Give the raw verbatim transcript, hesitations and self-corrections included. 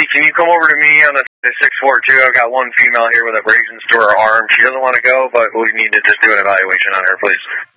Stacy, can you come over to me on the six four two? I've got one female here with abrasions to her arm. She doesn't want to go, but we need to just do an evaluation on her, please.